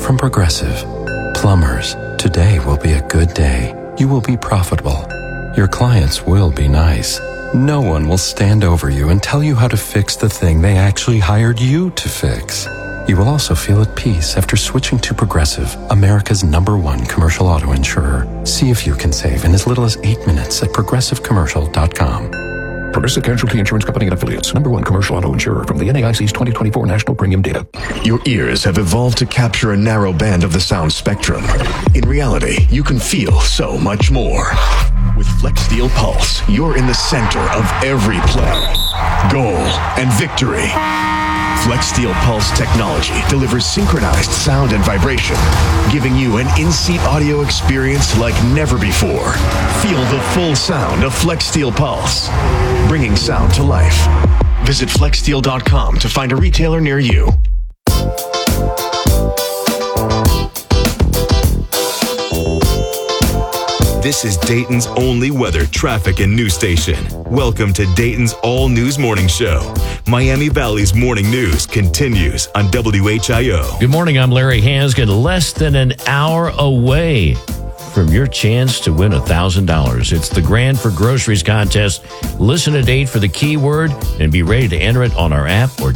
from Progressive. Plumbers, today will be a good day. You will be profitable. Your clients will be nice. No one will stand over you and tell you how to fix the thing they actually hired you to fix. You will also feel at peace after switching to Progressive, America's #1 commercial auto insurer. See if you can save in as little as 8 minutes at progressivecommercial.com. Progressive Casualty Insurance Company and Affiliates, #1 commercial auto insurer from the NAIC's 2024 National Premium Data. Your ears have evolved to capture a narrow band of the sound spectrum. In reality, you can feel so much more. With FlexSteel Pulse, you're in the center of every play, goal, and victory. FlexSteel Pulse technology delivers synchronized sound and vibration, giving you an in-seat audio experience like never before. Feel the full sound of FlexSteel Pulse, bringing sound to life. Visit flexsteel.com to find a retailer near you. This is Dayton's only weather, traffic, and news station. Welcome to Dayton's All News Morning Show. Miami Valley's morning news continues on WHIO. Good morning, I'm Larry Hanskin. Less than an hour away from your chance to win $1,000. It's the Grand for Groceries contest. Listen to date for the keyword and be ready to enter it on our app or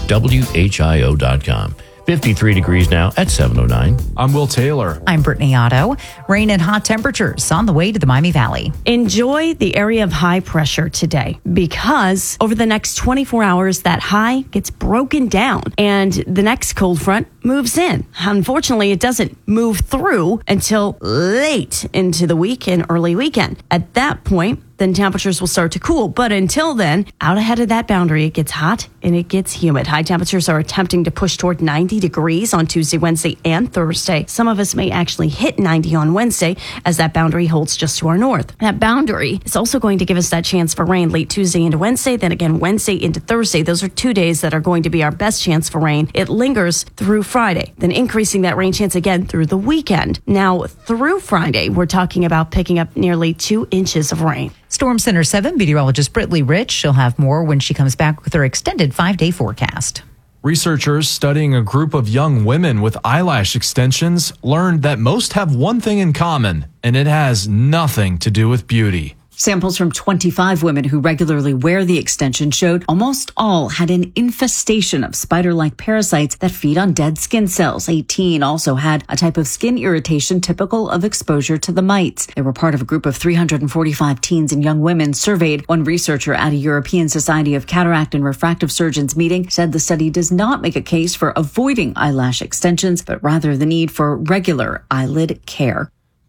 WHIO.com. 53 degrees now at 7:09. I'm Will Taylor. I'm Brittany Otto. Rain and hot temperatures on the way to the Miami Valley. Enjoy the area of high pressure today because over the next 24 hours, that high gets broken down and the next cold front moves in. Unfortunately, it doesn't move through until late into the week and early weekend. At that point, then temperatures will start to cool. But until then, out ahead of that boundary, it gets hot and it gets humid. High temperatures are attempting to push toward 90 degrees on Tuesday, Wednesday, and Thursday. Some of us may actually hit 90 on Wednesday as that boundary holds just to our north. That boundary is also going to give us that chance for rain late Tuesday into Wednesday, then again Wednesday into Thursday. Those are 2 days that are going to be our best chance for rain. It lingers through Friday, then increasing that rain chance again through the weekend. Now, through Friday, we're talking about picking up nearly 2 inches of rain. Storm Center 7 meteorologist Brittany Rich. She'll have more when she comes back with her extended 5-day forecast. Researchers studying a group of young women with eyelash extensions learned that most have one thing in common, and it has nothing to do with beauty. Samples from 25 women who regularly wear the extension showed almost all had an infestation of spider-like parasites that feed on dead skin cells. 18 also had a type of skin irritation typical of exposure to the mites. They were part of a group of 345 teens and young women surveyed. One researcher at a European Society of Cataract and Refractive Surgeons meeting said the study does not make a case for avoiding eyelash extensions, but rather the need for regular eyelid care.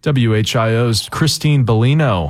WHIO's Christine Bellino.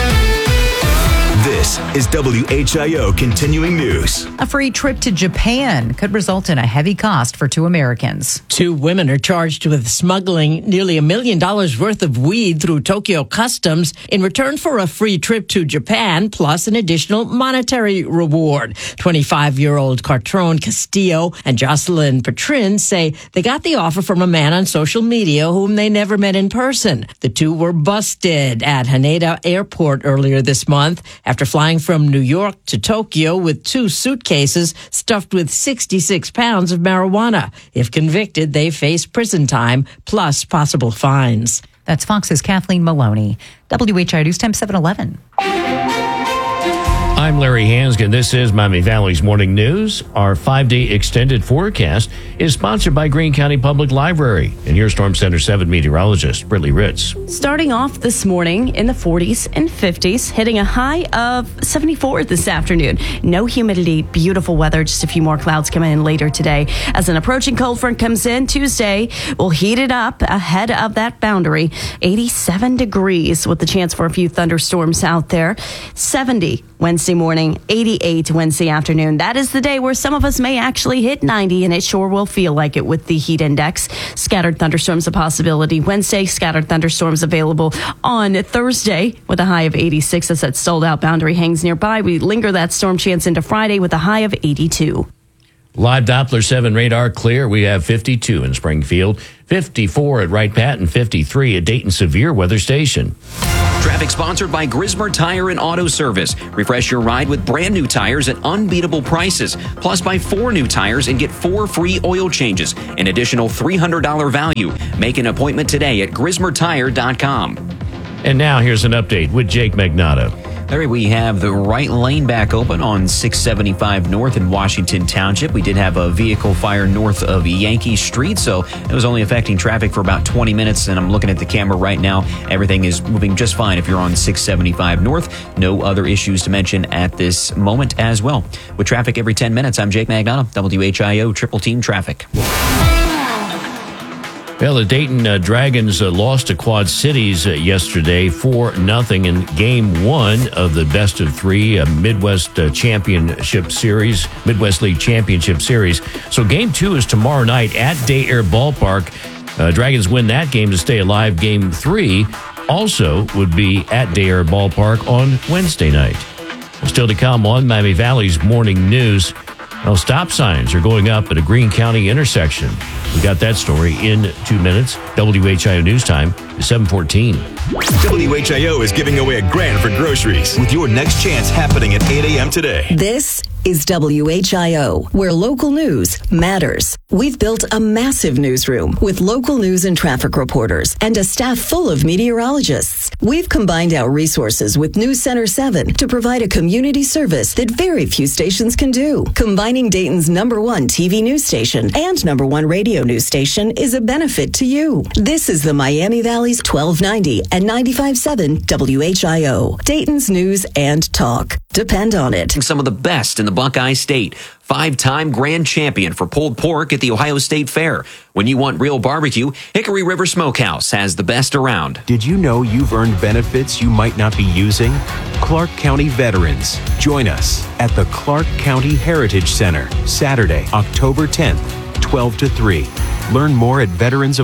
This is WHIO Continuing News. A free trip to Japan could result in a heavy cost for 2 Americans. 2 women are charged with smuggling nearly $1 million worth of weed through Tokyo Customs in return for a free trip to Japan, plus an additional monetary reward. 25-year-old Cartrone Castillo and Jocelyn Petrin say they got the offer from a man on social media whom they never met in person. The 2 were busted at Haneda Airport earlier this month after flying from New York to Tokyo with 2 suitcases stuffed with 66 pounds of marijuana. If convicted, they face prison time plus possible fines. That's Fox's Kathleen Maloney. WHIO News Time 7:11. I'm Larry Hanskin. This is Miami Valley's Morning News. Our 5-day extended forecast is sponsored by Greene County Public Library. And here's Storm Center 7 meteorologist Brittany Ritz. Starting off this morning in the 40s and 50s, hitting a high of 74 this afternoon. No humidity, beautiful weather, just a few more clouds coming in later today. As an approaching cold front comes in Tuesday, we'll heat it up ahead of that boundary. 87 degrees with the chance for a few thunderstorms out there. 70 Wednesday morning, 88 Wednesday afternoon. That is the day where some of us may actually hit 90, and it sure will feel like it with the heat index. Scattered thunderstorms a possibility Wednesday, scattered thunderstorms available on Thursday with a high of 86 as that sold out boundary hangs nearby. We linger that storm chance into Friday with a high of 82. Live Doppler 7 radar clear. We have 52 in Springfield, 54 at Wright Patton, 53 at Dayton Severe Weather Station. Traffic sponsored by Grismer Tire and Auto Service. Refresh your ride with brand new tires at unbeatable prices. Plus, buy 4 new tires and get 4 free oil changes. An additional $300 value. Make an appointment today at GrismerTire.com. And now here's an update with Jake Magnato. Larry, we have the right lane back open on 675 North in Washington Township. We did have a vehicle fire north of Yankee Street, so it was only affecting traffic for about 20 minutes, and I'm looking at the camera right now. Everything is moving just fine if you're on 675 North. No other issues to mention at this moment as well. With traffic every 10 minutes, I'm Jake Magnato, WHIO Triple Team Traffic. Well, the Dayton Dragons lost to Quad Cities yesterday 4-0 in Game 1 of the Best of 3 Midwest Championship Series, Midwest League Championship Series. So Game 2 is tomorrow night at Day Air Ballpark. Dragons win that game to stay alive. Game 3 also would be at Day Air Ballpark on Wednesday night. Still to come on Miami Valley's Morning News. Well, stop signs are going up at a Greene County intersection. We got that story in 2 minutes. WHIO News Time is 7:14. WHIO is giving away $1,000 for groceries with your next chance happening at 8 a.m. today. This is WHIO, where local news matters. We've built a massive newsroom with local news and traffic reporters and a staff full of meteorologists. We've combined our resources with News Center 7 to provide a community service that very few stations can do. Combining Dayton's #1 TV news station and #1 radio news station is a benefit to you. This is the Miami Valley's 1290 and 95.7 WHIO, Dayton's news and talk. Depend on it. Some of the best in the Buckeye State. 5-time grand champion for pulled pork at the Ohio State Fair. When you want real barbecue, Hickory River Smokehouse has the best around. Did you know you've earned benefits you might not be using? Clark County Veterans. Join us at the Clark County Heritage Center, Saturday, October 10th, 12 to 3. Learn more at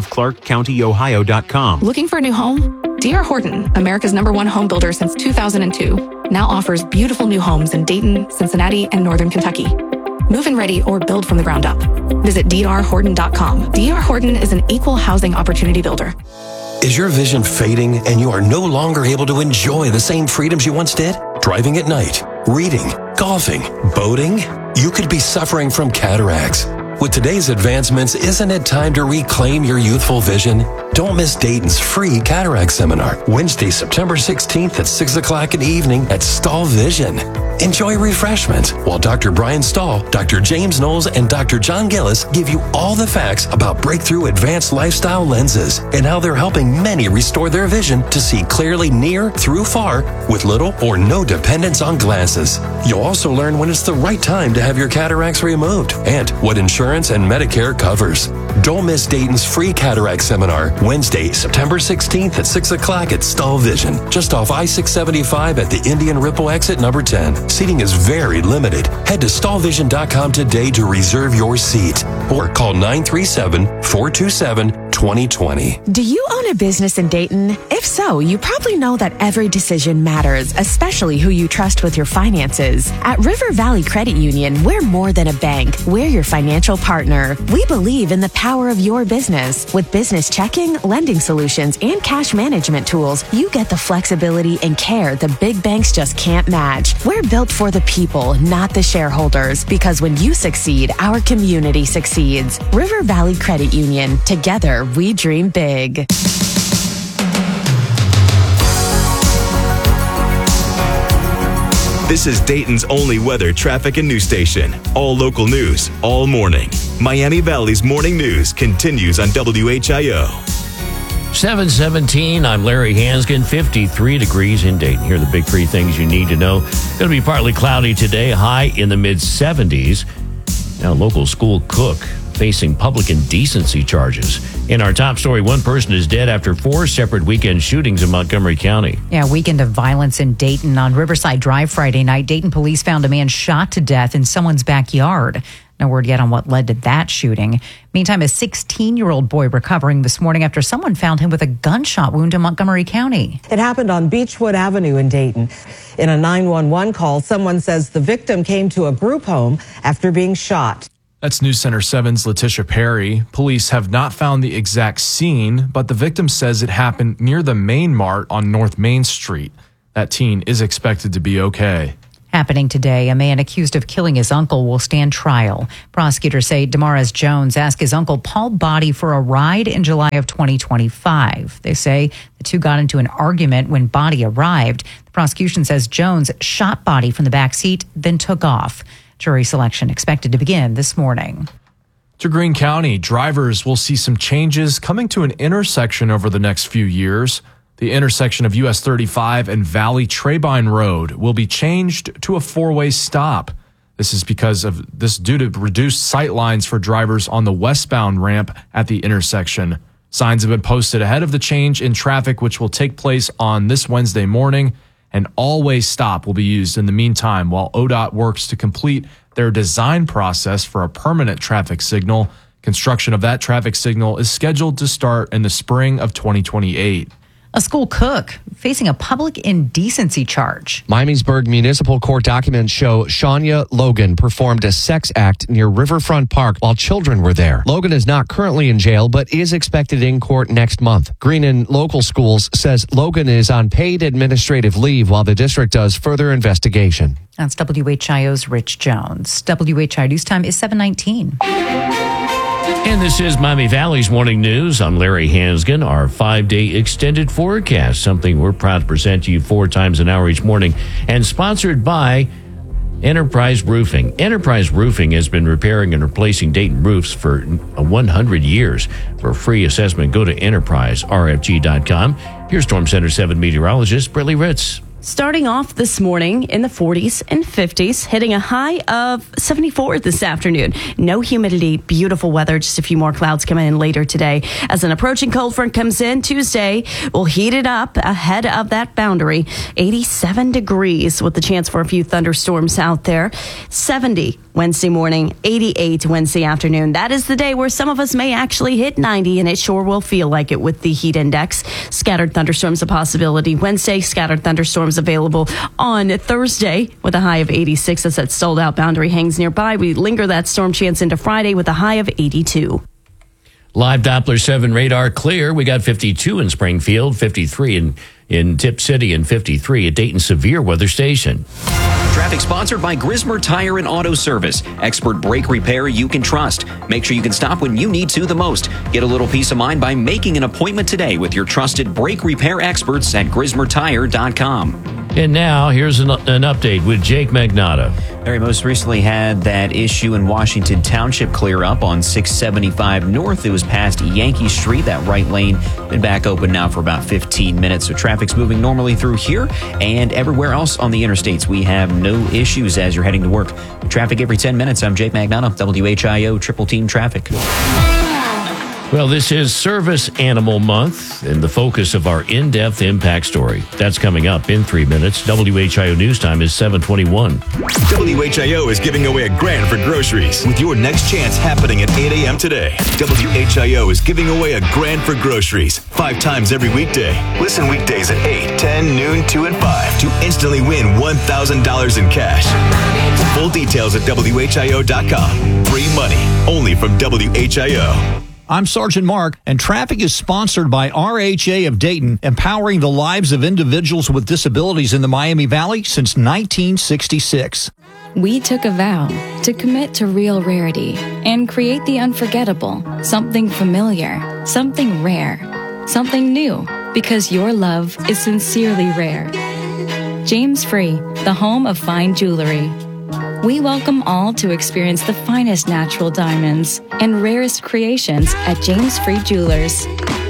veteransofclarkcountyohio.com. Looking for a new home? D.R. Horton, America's #1 home builder since 2002, now offers beautiful new homes in Dayton, Cincinnati, and Northern Kentucky. Move-in ready or build from the ground up. Visit drhorton.com. D.R. Horton is an equal housing opportunity builder. Is your vision fading and you are no longer able to enjoy the same freedoms you once did? Driving at night, reading, golfing, boating? You could be suffering from cataracts. With today's advancements, isn't it time to reclaim your youthful vision? Don't miss Dayton's free cataract seminar, Wednesday, September 16th at 6 o'clock in the evening at Stahl Vision. Enjoy refreshments while Dr. Brian Stahl, Dr. James Knowles, and Dr. John Gillis give you all the facts about breakthrough advanced lifestyle lenses and how they're helping many restore their vision to see clearly near through far with little or no dependence on glasses. You'll also learn when it's the right time to have your cataracts removed and what insurance and Medicare covers. Don't miss Dayton's free cataract seminar, Wednesday, September 16th at 6 o'clock at Stahl Vision, just off I-675 at the Indian Ripple exit number 10. Seating is very limited. Head to stahlvision.com today to reserve your seat or call 937-427-2020. Do you own a business in Dayton? If so, you probably know that every decision matters, especially who you trust with your finances. At River Valley Credit Union, we're more than a bank. We're your financial partner. We believe in the power of your business. With business checking, lending solutions, and cash management tools, you get the flexibility and care the big banks just can't match. We're built for the people, not the shareholders, because when you succeed, our community succeeds. River Valley Credit Union. Together, we dream big. This is Dayton's only weather, traffic, and news station. All local news, all morning. Miami Valley's Morning News continues on WHIO. 7:17, I'm Larry Hanskin, 53 degrees in Dayton. Here are the big three things you need to know. Going to be partly cloudy today, high in the mid-70s. Now, local school cook facing public indecency charges. In our top story, one person is dead after 4 separate weekend shootings in Montgomery County. Yeah, weekend of violence in Dayton. On Riverside Drive Friday night, Dayton police found a man shot to death in someone's backyard. No word yet on what led to that shooting. Meantime, a 16-year-old boy recovering this morning after someone found him with a gunshot wound in Montgomery County. It happened on Beechwood Avenue in Dayton. In a 911 call, someone says the victim came to a group home after being shot. That's News Center 7's Letitia Perry. Police have not found the exact scene, but the victim says it happened near the Main Mart on North Main Street. That teen is expected to be okay. Happening today, a man accused of killing his uncle will stand trial. Prosecutors say Damaris Jones asked his uncle Paul Body for a ride in July of 2025. They say the two got into an argument when Body arrived. The prosecution says Jones shot Body from the back seat, then took off. Jury selection expected to begin this morning. To Greene County, drivers will see some changes coming to an intersection over the next few years. The intersection of US 35 and Valley Trebine Road will be changed to a four-way stop. This is due to reduced sight lines for drivers on the westbound ramp at the intersection. Signs have been posted ahead of the change in traffic, which will take place on this Wednesday morning. An all-way stop will be used in the meantime while ODOT works to complete their design process for a permanent traffic signal. Construction of that traffic signal is scheduled to start in the spring of 2028. A school cook facing a public indecency charge. Miamisburg Municipal Court documents show Shania Logan performed a sex act near Riverfront Park while children were there. Logan is not currently in jail, but is expected in court next month. Greene and Local Schools says Logan is on paid administrative leave while the district does further investigation. That's WHIO's Rich Jones. WHIO News Time is 7:19. And this is Miami Valley's Morning News. I'm Larry Hansgen. Our 5-day extended forecast, something we're proud to present to you 4 times an hour each morning, and sponsored by Enterprise Roofing. Enterprise Roofing has been repairing and replacing Dayton roofs for 100 years. For a free assessment, go to enterpriserfg.com. Here's Storm Center 7 meteorologist Brittany Ritz. Starting off this morning in the 40s and 50s, hitting a high of 74 this afternoon. No humidity, beautiful weather, just a few more clouds coming in later today. As an approaching cold front comes in Tuesday, we'll heat it up ahead of that boundary. 87 degrees with the chance for a few thunderstorms out there. 70 Wednesday morning, 88 Wednesday afternoon. That is the day where some of us may actually hit 90, and it sure will feel like it with the heat index. Scattered thunderstorms a possibility. Wednesday, scattered thunderstorms available on Thursday with a high of 86 as that sold out boundary hangs nearby. We linger that storm chance into Friday with a high of 82. Live Doppler 7 radar clear. We got 52 in Springfield, 53 in Tip City, and 53 at Dayton Severe Weather Station. Traffic sponsored by Grismer Tire and Auto Service. Expert brake repair you can trust. Make sure you can stop when you need to the most. Get a little peace of mind by making an appointment today with your trusted brake repair experts at GrismerTire.com. And now, here's an update with Jake Magnotta. Larry, most recently had that issue in Washington Township clear up on 675 North. It was past Yankee Street. That right lane been back open now for about 15 minutes. So traffic's moving normally through here and everywhere else on the interstates. We have no issues as you're heading to work. Traffic every 10 minutes. I'm Jake Magnotta, WHIO Triple Team Traffic. Well, this is Service Animal Month and the focus of our in-depth impact story. That's coming up in 3 minutes. WHIO News Time is 7:21. WHIO is giving away $1,000 for groceries with your next chance happening at 8 a.m. today. WHIO is giving away $1,000 for groceries 5 times every weekday. Listen weekdays at 8, 10, noon, 2, and 5 to instantly win $1,000 in cash. Full details at WHIO.com. Free money only from WHIO. I'm Sergeant Mark, and traffic is sponsored by RHA of Dayton, empowering the lives of individuals with disabilities in the Miami Valley since 1966. We took a vow to commit to real rarity and create the unforgettable, something familiar, something rare, something new, because your love is sincerely rare. James Free, the home of fine jewelry. We welcome all to experience the finest natural diamonds and rarest creations at James Free Jewelers.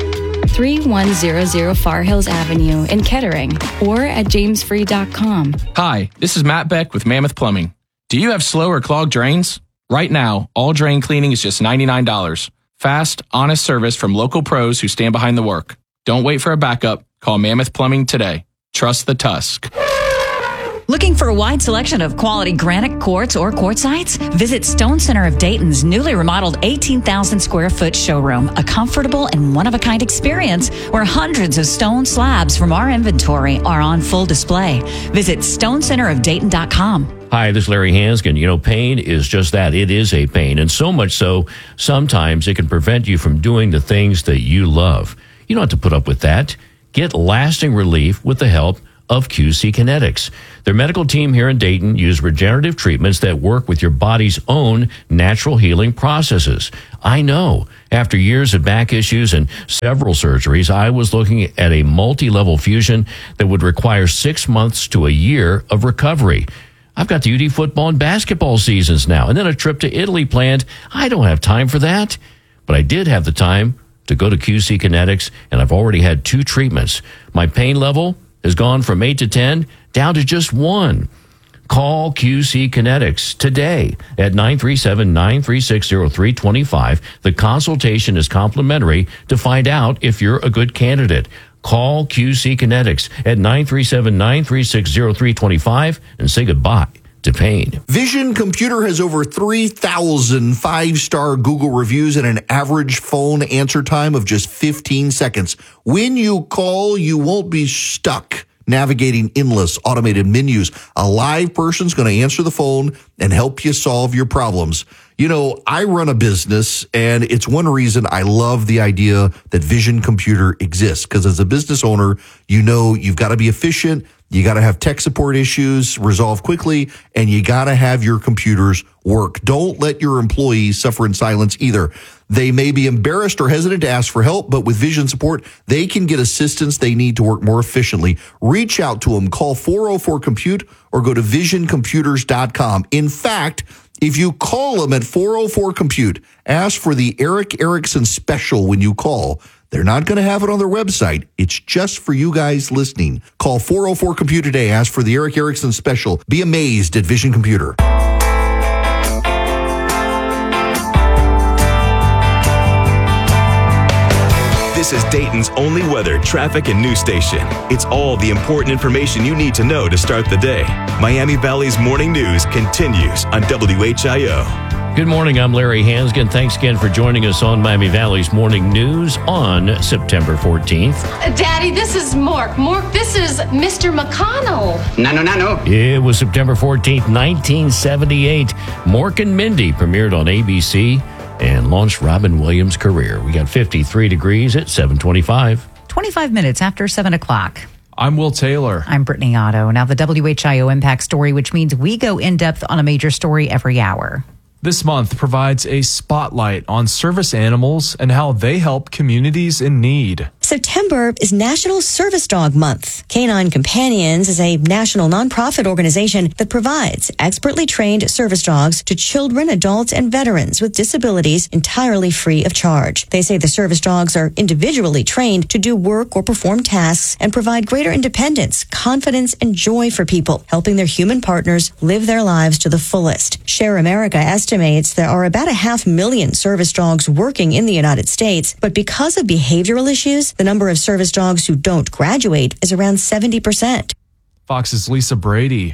3100 Far Hills Avenue in Kettering or at jamesfree.com. Hi, this is Matt Beck with Mammoth Plumbing. Do you have slow or clogged drains? Right now, all drain cleaning is just $99. Fast, honest service from local pros who stand behind the work. Don't wait for a backup. Call Mammoth Plumbing today. Trust the Tusk. Looking for a wide selection of quality granite quartz or quartzites? Visit Stone Center of Dayton's newly remodeled 18,000 square foot showroom, a comfortable and one-of-a-kind experience where hundreds of stone slabs from our inventory are on full display. Visit stonecenterofdayton.com. Hi, this is Larry Hanskin. You know, pain is just that. It is a pain. And so much so, sometimes it can prevent you from doing the things that you love. You don't have to put up with that. Get lasting relief with the help of QC Kinetics. Their medical team here in Dayton use regenerative treatments that work with your body's own natural healing processes. I know. After years of back issues and several surgeries, I was looking at a multi-level fusion that would require 6 months to a year of recovery. I've got the UD football and basketball seasons now, and then a trip to Italy planned. I don't have time for that, but I did have the time to go to QC Kinetics, and I've already had 2 treatments. My pain level has gone from 8 to 10 down to just 1. Call QC Kinetics today at 937-936-0325. The consultation is complimentary to find out if you're a good candidate. Call QC Kinetics at 937-936-0325 and say goodbye to pain. Vision Computer has over 3,000 5-star Google reviews and an average phone answer time of just 15 seconds. When you call, you won't be stuck navigating endless automated menus. A live person's going to answer the phone and help you solve your problems. You know, I run a business, and it's one reason I love the idea that Vision Computer exists, because as a business owner, you know you've got to be efficient, you got to have tech support issues resolved quickly, and you got to have your computers work. Don't let your employees suffer in silence either. They may be embarrassed or hesitant to ask for help, but with Vision support, they can get assistance they need to work more efficiently. Reach out to them. Call 404-COMPUTE or go to visioncomputers.com. In fact, if you call them at 404-COMPUTE, ask for the Eric Erickson special when you call. They're not going to have it on their website. It's just for you guys listening. Call 404-COMPUTE today. Ask for the Eric Erickson special. Be amazed at Vision Computer. This is Dayton's only weather, traffic, and news station. It's all the important information you need to know to start the day. Miami Valley's morning news continues on WHIO. Good morning, I'm Larry Hanskin. Thanks again for joining us on Miami Valley's Morning News on September 14th. Daddy, this is Mork. Mork, this is Mr. McConnell. No. It was September 14th, 1978. Mork and Mindy premiered on ABC and launched Robin Williams' career. We got 53 degrees at 7:25. 25 minutes after 7 o'clock. I'm Will Taylor. I'm Brittany Otto. Now the WHIO Impact Story, which means we go in depth on a major story every hour. This month provides a spotlight on service animals and how they help communities in need. September is National Service Dog Month. Canine Companions is a national nonprofit organization that provides expertly trained service dogs to children, adults, and veterans with disabilities entirely free of charge. They say the service dogs are individually trained to do work or perform tasks and provide greater independence, confidence, and joy for people, helping their human partners live their lives to the fullest. Share America estimates there are about 500,000 service dogs working in the United States, but because of behavioral issues, the number of service dogs who don't graduate is around 70%. Fox's Lisa Brady.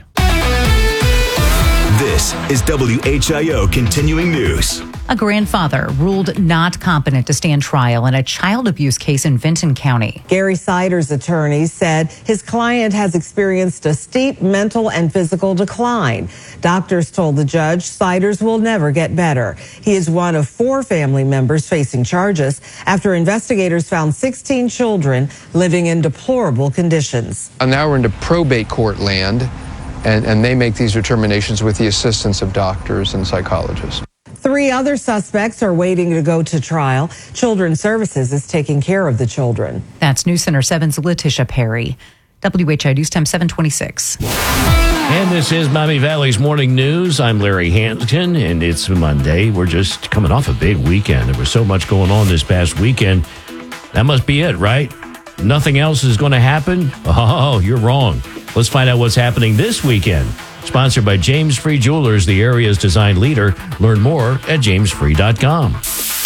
This is WHIO Continuing News. A grandfather ruled not competent to stand trial in a child abuse case in Vinton County. Gary Siders' attorney said his client has experienced a steep mental and physical decline. Doctors told the judge Siders will never get better. He is one of 4 family members facing charges after investigators found 16 children living in deplorable conditions. And now we're into probate court land, and they make these determinations with the assistance of doctors and psychologists. 3 other suspects are waiting to go to trial. Children's Services is taking care of the children. That's News Center 7's Letitia Perry. WHI News Time 726. And this is Miami Valley's Morning News. I'm Larry Hanskin, and it's Monday. We're just coming off a big weekend. There was so much going on this past weekend. That must be it, right? Nothing else is going to happen? Oh, you're wrong. Let's find out what's happening this weekend. Sponsored by James Free Jewelers, the area's design leader. Learn more at jamesfree.com.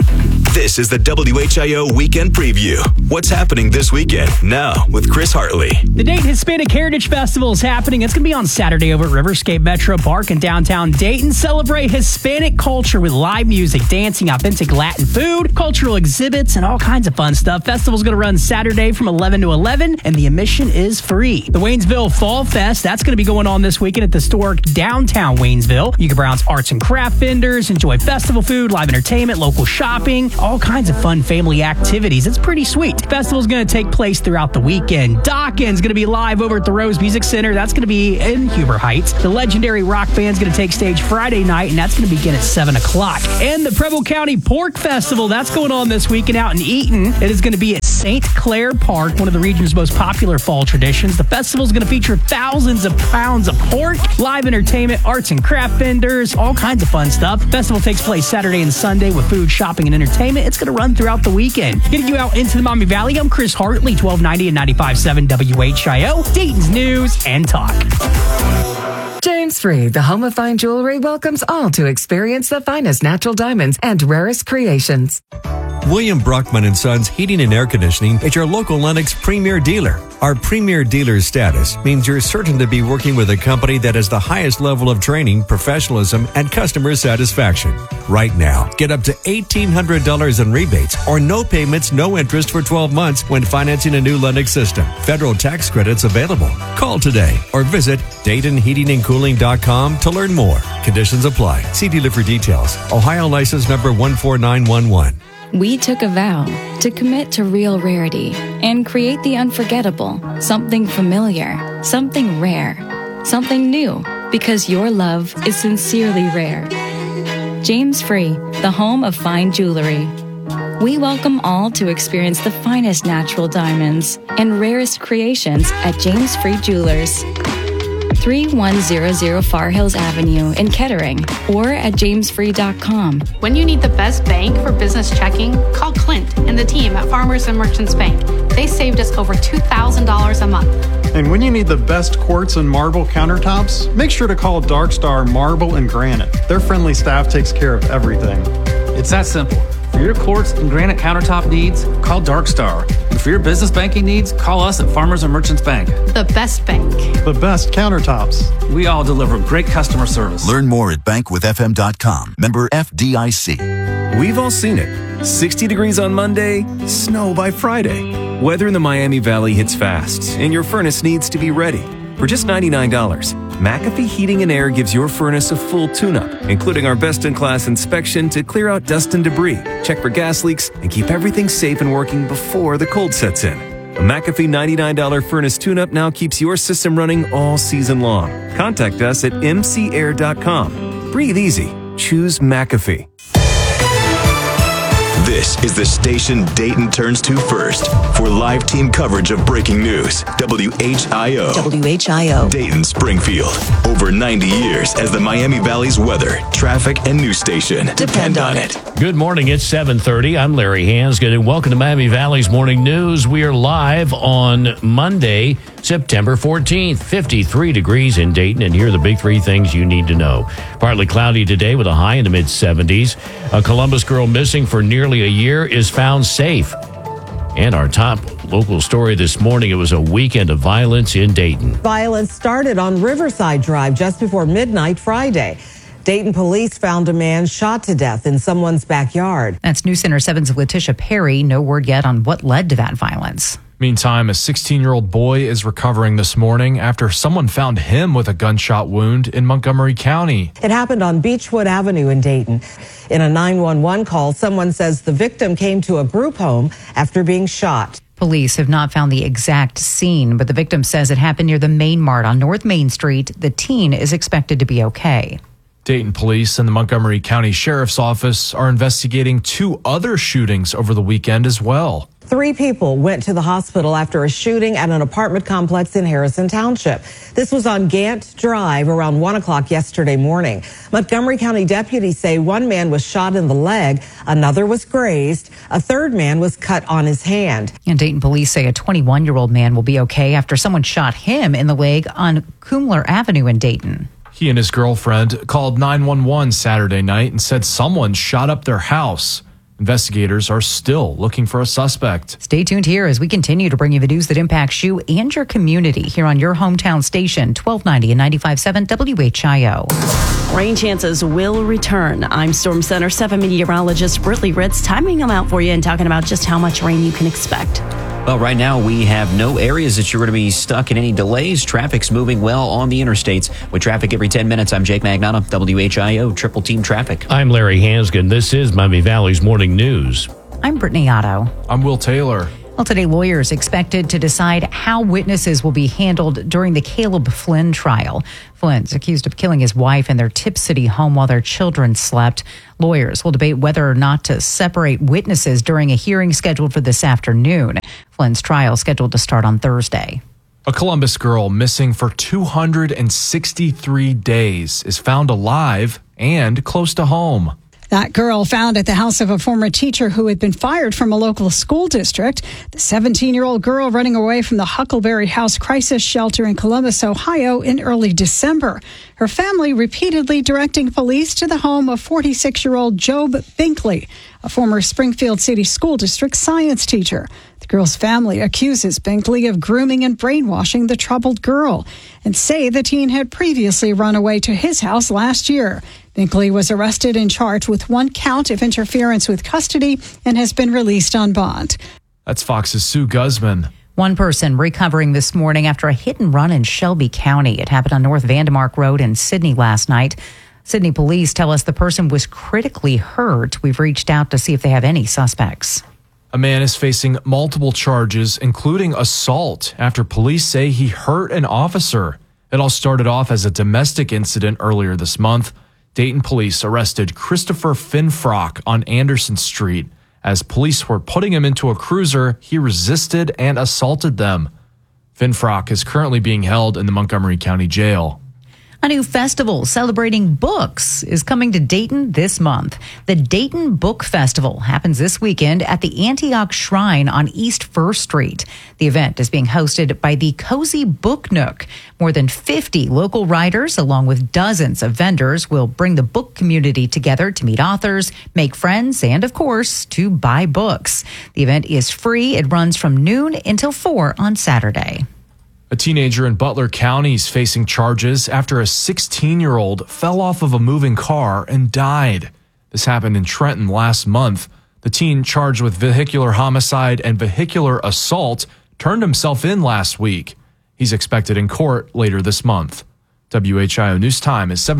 This is the WHIO Weekend Preview. What's happening this weekend? Now with Chris Hartley. The Dayton Hispanic Heritage Festival is happening. It's going to be on Saturday over at Riverscape Metro Park in downtown Dayton. Celebrate Hispanic culture with live music, dancing, authentic Latin food, cultural exhibits, and all kinds of fun stuff. Festival's going to run Saturday from 11 to 11, and the admission is free. The Waynesville Fall Fest, that's going to be going on this weekend at the historic downtown Waynesville. You can browse arts and craft vendors, enjoy festival food, live entertainment, local shopping, all kinds of fun family activities. It's pretty sweet. The festival's going to take place throughout the weekend. Dawkins going to be live over at the Rose Music Center. That's going to be in Huber Heights. The legendary rock band's going to take stage Friday night, and that's going to begin at 7 o'clock. And the Preble County Pork Festival, that's going on this weekend out in Eaton. It is going to be at St. Clair Park, one of the region's most popular fall traditions. The festival is going to feature thousands of pounds of pork, live entertainment, arts and craft vendors, all kinds of fun stuff. Festival takes place Saturday and Sunday with food, shopping, and entertainment. It's going to run throughout the weekend. Getting you out into the Maumee Valley, I'm Chris Hartley, 1290 and 95.7 WHIO, Dayton's News and Talk. James Free, the home of fine jewelry, welcomes all to experience the finest natural diamonds and rarest creations. William Brockman & Sons Heating and Air Conditioning is your local Lennox premier dealer. Our premier dealer status means you're certain to be working with a company that has the highest level of training, professionalism, and customer satisfaction. Right now, get up to $1,800 in rebates or no payments, no interest for 12 months when financing a new Lennox system. Federal tax credits available. Call today or visit DaytonHeatingandCooling.com to learn more. Conditions apply. See dealer for details. Ohio license number 14911. We took a vow to commit to real rarity and create the unforgettable, something familiar, something rare, something new, because your love is sincerely rare. James Free, the home of fine jewelry. We welcome all to experience the finest natural diamonds and rarest creations at James Free Jewelers. 3100 Far Hills Avenue in Kettering or at jamesfree.com. When you need the best bank for business checking, call Clint and the team at Farmers and Merchants Bank. They saved us over $2,000 a month. And when you need the best quartz and marble countertops, make sure to call Dark Star Marble and Granite. Their friendly staff takes care of everything. It's that simple. For your quartz and granite countertop needs, call Dark Star. And for your business banking needs, call us at Farmers and Merchants Bank. The best bank. The best countertops. We all deliver great customer service. Learn more at bankwithfm.com. Member FDIC. We've all seen it. 60 degrees on Monday, snow by Friday. Weather in the Miami Valley hits fast, and your furnace needs to be ready. For just $99, McAfee Heating and Air gives your furnace a full tune-up, including our best-in-class inspection to clear out dust and debris, check for gas leaks, and keep everything safe and working before the cold sets in. A McAfee $99 furnace tune-up now keeps your system running all season long. Contact us at mcair.com. Breathe easy. Choose McAfee. This is the station Dayton turns to first for live team coverage of breaking news. WHIO. WHIO. Dayton, Springfield. Over 90 years as the Miami Valley's weather, traffic, and news station. Depend on it. Good morning. It's 7:30. I'm Larry Hansgen, and welcome to Miami Valley's Morning News. We are live on Monday, September 14th. 53 degrees in Dayton, and here are the big three things you need to know. Partly cloudy today with a high in the mid-70s. A Columbus girl missing for nearly a year is found safe. And our top local story this morning, it was a weekend of violence in Dayton. Violence started on Riverside Drive just before midnight Friday. Dayton police found a man shot to death in someone's backyard. That's News Center 7's Letitia Perry. No word yet on what led to that violence. Meantime, a 16-year-old boy is recovering this morning after someone found him with a gunshot wound in Montgomery County. It happened on Beechwood Avenue in Dayton. In a 911 call, someone says the victim came to a group home after being shot. Police have not found the exact scene, but the victim says it happened near the Main Mart on North Main Street. The teen is expected to be okay. Dayton police and the Montgomery County Sheriff's Office are investigating two other shootings over the weekend as well. 3 people went to the hospital after a shooting at an apartment complex in Harrison Township. This was on Gant Drive around 1 o'clock yesterday morning. Montgomery County deputies say one man was shot in the leg, another was grazed, a third man was cut on his hand. And Dayton police say a 21-year-old man will be okay after someone shot him in the leg on Kumler Avenue in Dayton. He and his girlfriend called 911 Saturday night and said someone shot up their house. Investigators are still looking for a suspect. Stay tuned here as we continue to bring you the news that impacts you and your community here on your hometown station, 1290 and 95.7 WHIO. Rain chances will return. I'm Storm Center 7 meteorologist Britley Ritz, timing them out for you and talking about just how much rain you can expect. Well, right now we have no areas that you're going to be stuck in any delays. Traffic's moving well on the interstates. With traffic every 10 minutes, I'm Jake Magnata, WHIO Triple Team Traffic. I'm Larry Hanskin. This is Miami Valley's Morning News. I'm Brittany Otto. I'm Will Taylor. Well, today, lawyers expected to decide how witnesses will be handled during the Caleb Flynn trial. Flynn's accused of killing his wife in their Tip City home while their children slept. Lawyers will debate whether or not to separate witnesses during a hearing scheduled for this afternoon. Flynn's trial scheduled to start on Thursday. A Columbus girl missing for 263 days is found alive and close to home. That girl found at the house of a former teacher who had been fired from a local school district. The 17-year-old girl running away from the Huckleberry House crisis shelter in Columbus, Ohio in early December. Her family repeatedly directing police to the home of 46-year-old Job Binkley, a former Springfield City School District science teacher. The girl's family accuses Binkley of grooming and brainwashing the troubled girl and say the teen had previously run away to his house last year. Binkley was arrested and charged with one count of interference with custody and has been released on bond. That's Fox's Sue Guzman. One person recovering this morning after a hit and run in Shelby County. It happened on North Vandemark Road in Sydney last night. Sydney police tell us the person was critically hurt. We've reached out to see if they have any suspects. A man is facing multiple charges, including assault, after police say he hurt an officer. It all started off as a domestic incident earlier this month. Dayton police arrested Christopher Finfrock on Anderson Street. As police were putting him into a cruiser, he resisted and assaulted them. Finfrock is currently being held in the Montgomery County Jail. A new festival celebrating books is coming to Dayton this month. The Dayton Book Festival happens this weekend at the Antioch Shrine on East First Street. The event is being hosted by the Cozy Book Nook. More than 50 local writers, along with dozens of vendors, will bring the book community together to meet authors, make friends, and, of course, to buy books. The event is free. It runs from noon until 4 on Saturday. A teenager in Butler County is facing charges after a 16-year-old fell off of a moving car and died. This happened in Trenton last month. The teen, charged with vehicular homicide and vehicular assault, turned himself in last week. He's expected in court later this month. WHIO News Time is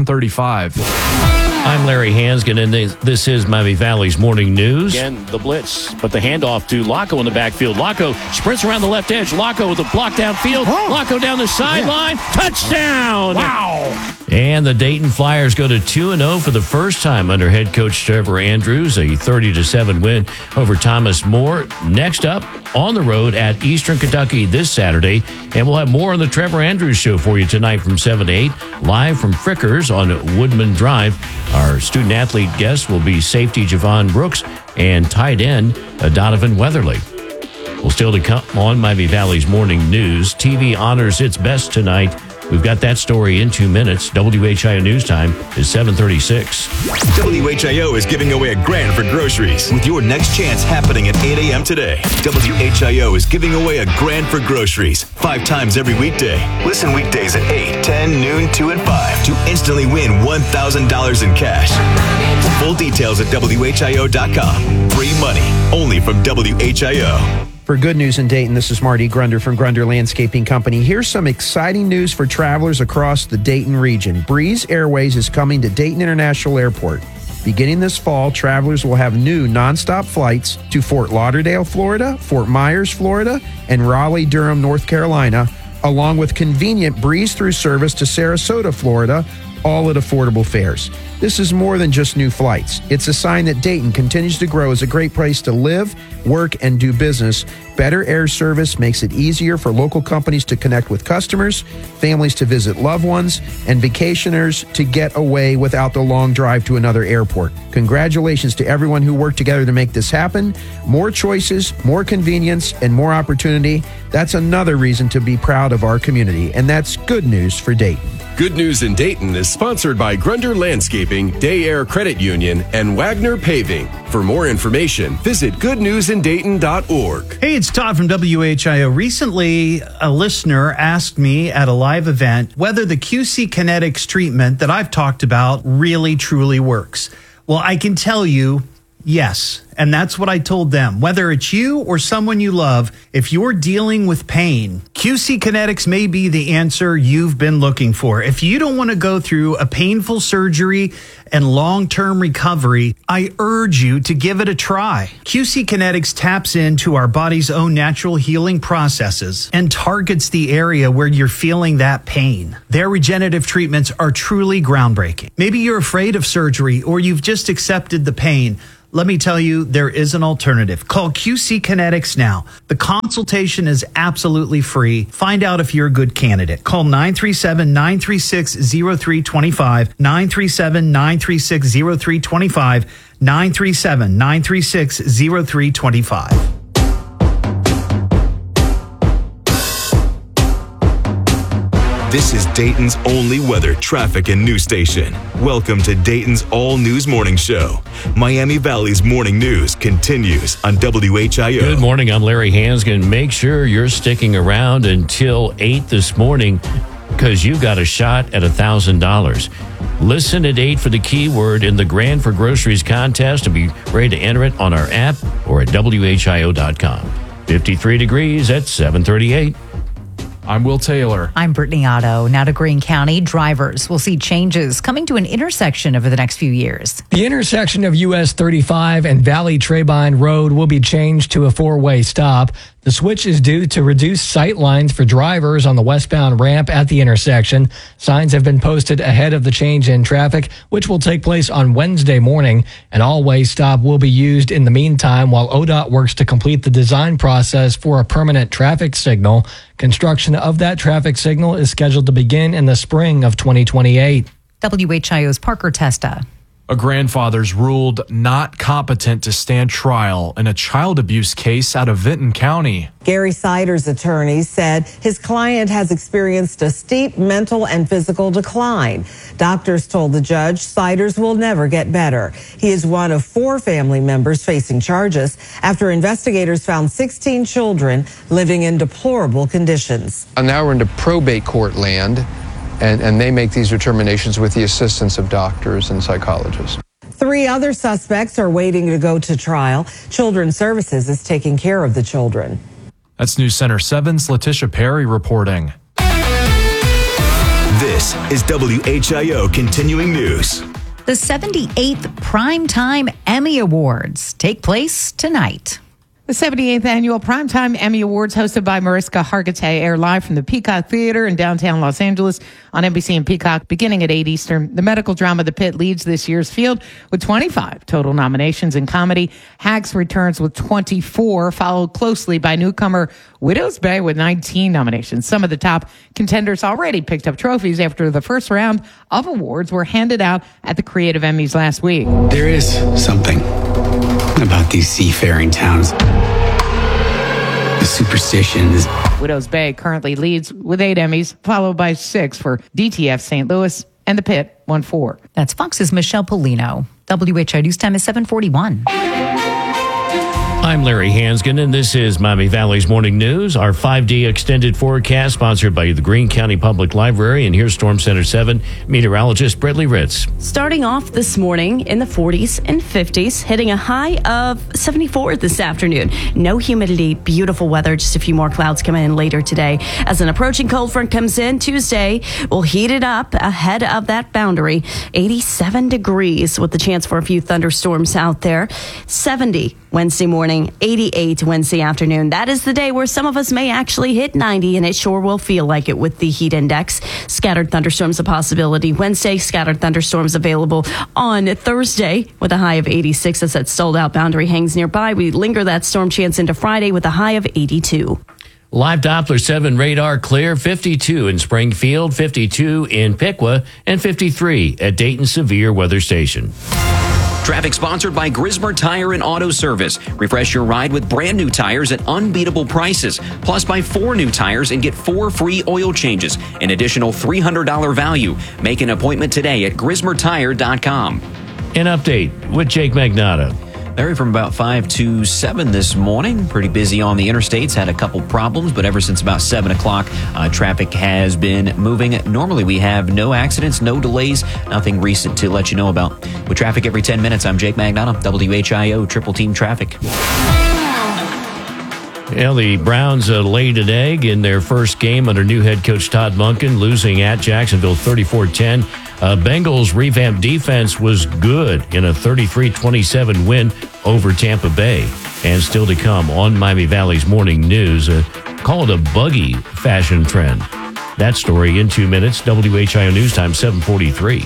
7:35. I'm Larry Hanskin, and this is Miami Valley's Morning News. Again, the blitz, but the handoff to Laco in the backfield. Laco sprints around the left edge. Laco with a block downfield. Laco down the sideline. Touchdown! Wow! And the Dayton Flyers go to 2-0 for the first time under head coach Trevor Andrews, a 30-7 win over Thomas More. Next up, on the road at Eastern Kentucky this Saturday. And we'll have more on the Trevor Andrews Show for you tonight from 7 to 8, live from Frickers on Woodman Drive. Our student-athlete guest will be safety Javon Brooks and tight end Donovan Weatherly. Well, still to come on Miami Valley's Morning News. TV honors its best tonight. We've got that story in 2 minutes. WHIO News Time is 7:36. WHIO is giving away $1,000 for groceries with your next chance happening at 8 a.m. today. WHIO is giving away $1,000 for groceries 5 times every weekday. Listen weekdays at 8, 10, noon, 2, and 5 to instantly win $1,000 in cash. Full details at WHIO.com. Free money only from WHIO. For Good News in Dayton, this is Marty Grunder from Grunder Landscaping Company. Here's some exciting news for travelers across the Dayton region. Breeze Airways is coming to Dayton International Airport. Beginning this fall, travelers will have new nonstop flights to Fort Lauderdale, Florida, Fort Myers, Florida, and Raleigh-Durham, North Carolina, along with convenient breeze-through service to Sarasota, Florida, all at affordable fares. This is more than just new flights. It's a sign that Dayton continues to grow as a great place to live, work, and do business. Better air service makes it easier for local companies to connect with customers, families to visit loved ones, and vacationers to get away without the long drive to another airport. Congratulations to everyone who worked together to make this happen. More choices, more convenience, and more opportunity. That's another reason to be proud of our community, and that's good news for Dayton. Good News in Dayton is sponsored by Grunder Landscaping, Day Air Credit Union, and Wagner Paving. For more information, visit goodnewsindayton.org. Hey, it's Todd from WHIO. Recently, a listener asked me at a live event whether the QC Kinetics treatment that I've talked about really, truly works. Well, I can tell you, yes. And that's what I told them. Whether it's you or someone you love, if you're dealing with pain, QC Kinetics may be the answer you've been looking for. If you don't want to go through a painful surgery and long-term recovery, I urge you to give it a try. QC Kinetics taps into our body's own natural healing processes and targets the area where you're feeling that pain. Their regenerative treatments are truly groundbreaking. Maybe you're afraid of surgery or you've just accepted the pain. Let me tell you, there is an alternative. Call QC Kinetics now. The consultation is absolutely free. Find out if you're a good candidate. Call 937-936-0325, 937-936-0325, 937-936-0325. This is Dayton's only weather, traffic, and news station. Welcome to Dayton's All News Morning Show. Miami Valley's morning news continues on WHIO. Good morning, I'm Larry Hansgen. Make sure you're sticking around until 8 this morning because you've got a shot at $1,000. Listen at 8 for the keyword in the Grand for Groceries contest and be ready to enter it on our app or at WHIO.com. 53 degrees at 7:38. I'm Will Taylor. I'm Brittany Otto. Now to Greene County. Drivers will see changes coming to an intersection over the next few years. The intersection of US 35 and Valley Treybine Road will be changed to a four-way stop. The switch is due to reduce sight lines for drivers on the westbound ramp at the intersection. Signs have been posted ahead of the change in traffic, which will take place on Wednesday morning. An all-way stop will be used in the meantime while ODOT works to complete the design process for a permanent traffic signal. Construction of that traffic signal is scheduled to begin in the spring of 2028. WHIO's Parker Testa. A grandfather's ruled not competent to stand trial in a child abuse case out of Vinton County. Gary Sider's attorney said his client has experienced a steep mental and physical decline. Doctors told the judge Siders will never get better. He is one of 4 family members facing charges after investigators found 16 children living in deplorable conditions. Now we're into probate court land. And they make these determinations with the assistance of doctors and psychologists. 3 other suspects are waiting to go to trial. Children's Services is taking care of the children. That's News Center 7's Letitia Perry reporting. This is WHIO Continuing News. The 78th Primetime Emmy Awards take place tonight. The 78th Annual Primetime Emmy Awards, hosted by Mariska Hargitay, air live from the Peacock Theater in downtown Los Angeles on NBC and Peacock beginning at 8 Eastern. The medical drama The Pit leads this year's field with 25 total nominations. In comedy, Hacks returns with 24, followed closely by newcomer Widow's Bay with 19 nominations. Some of the top contenders already picked up trophies after the first round of awards were handed out at the Creative Emmys last week. There is something about these seafaring towns. The superstitions. Widow's Bay currently leads with 8 Emmys, followed by 6 for DTF St. Louis, and The Pit won 4. That's Fox's Michelle Polino. WHIO News Time is 7:41. I'm Larry Hansgen, and this is Miami Valley's Morning News. Our 5-day extended forecast sponsored by the Greene County Public Library. And here's Storm Center 7 meteorologist Brittany Ritz. Starting off this morning in the 40s and 50s, hitting a high of 74 this afternoon. No humidity, beautiful weather. Just a few more clouds coming in later today. As an approaching cold front comes in Tuesday, we'll heat it up ahead of that boundary. 87 degrees with the chance for a few thunderstorms out there. 70 Wednesday morning, 88 Wednesday afternoon. That is the day where some of us may actually hit 90, and it sure will feel like it with the heat index. Scattered thunderstorms a possibility. Wednesday, scattered thunderstorms available on Thursday with a high of 86 as that sold out boundary hangs nearby. We linger that storm chance into Friday with a high of 82. Live Doppler 7 radar clear, 52 in Springfield, 52 in Piqua, and 53 at Dayton Severe Weather Station. Traffic sponsored by Grismer Tire and Auto Service. Refresh your ride with brand new tires at unbeatable prices. Plus, buy 4 new tires and get 4 free oil changes. An additional $300 value. Make an appointment today at GrismerTire.com. An update with Jake Magnotta. Larry, from about 5 to 7 this morning. Pretty busy on the interstates. Had a couple problems, but ever since about 7 o'clock, traffic has been moving. Normally, we have no accidents, no delays, nothing recent to let you know about. With traffic every 10 minutes, I'm Jake Magnotta, WHIO Triple Team Traffic. Well, the Browns laid an egg in their first game under new head coach Todd Monken, losing at Jacksonville 34-10. Bengals' revamped defense was good in a 33-27 win over Tampa Bay. And still to come on Miami Valley's Morning News, call it a buggy fashion trend. That story in 2 minutes. WHIO News Time 7:43.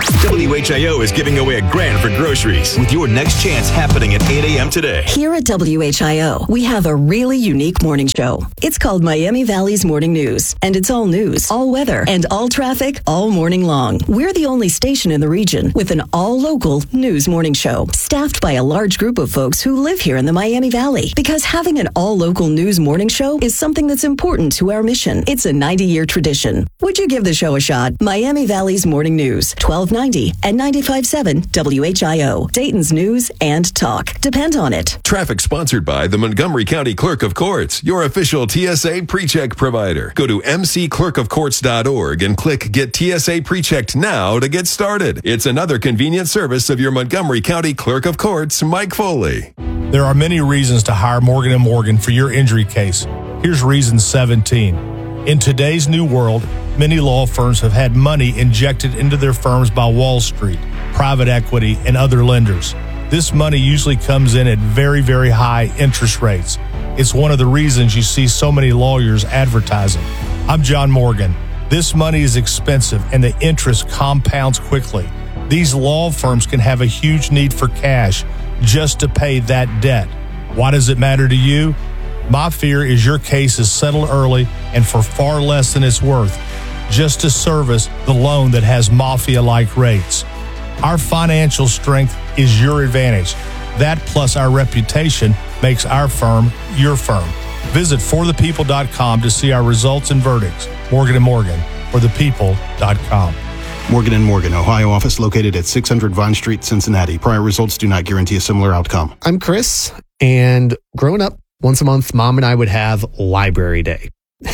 WHIO is giving away $1,000 for groceries with your next chance happening at 8 a.m. today. Here at WHIO, we have a really unique morning show. It's called Miami Valley's Morning News, and it's all news, all weather, and all traffic all morning long. We're the only station in the region with an all-local news morning show, staffed by a large group of folks who live here in the Miami Valley. Because having an all-local news morning show is something that's important to our mission. It's a 90-year tradition. Would you give the show a shot? Miami Valley's Morning News, 1290 and 95.7 WHIO. Dayton's news and talk. Depend on it. Traffic sponsored by the Montgomery County Clerk of Courts, your official TSA PreCheck provider. Go to mcclerkofcourts.org and click Get TSA PreChecked now to get started. It's another convenient service of your Montgomery County Clerk of Courts, Mike Foley. There are many reasons to hire Morgan & Morgan for your injury case. Here's reason 17. In today's new world, many law firms have had money injected into their firms by Wall Street, private equity, and other lenders. This money usually comes in at very, very high interest rates. It's one of the reasons you see so many lawyers advertising. I'm John Morgan. This money is expensive and the interest compounds quickly. These law firms can have a huge need for cash just to pay that debt. Why does it matter to you? My fear is your case is settled early and for far less than it's worth, just to service the loan that has mafia-like rates. Our financial strength is your advantage. That plus our reputation makes our firm your firm. Visit forthepeople.com to see our results and verdicts. Morgan & Morgan, forthepeople.com. Morgan & Morgan, Ohio office located at 600 Vine Street, Cincinnati. Prior results do not guarantee a similar outcome. I'm Chris, and growing up, once a month, Mom and I would have library day.